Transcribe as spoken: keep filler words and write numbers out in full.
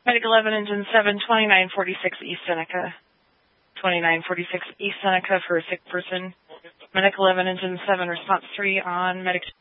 Medic eleven, Engine seven, twenty-nine forty-six East Seneca. twenty-nine forty-six East Seneca for a sick person. Medic eleven, Engine seven, response three on Medic